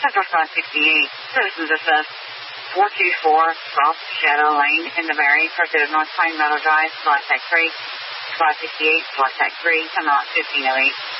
Central 568, Citizens Assist. 424 South Shadow Lane in the Mary, pursuit of North Pine Meadow Drive, Black Tech 3. 568, Black Tech 3, come out 1508.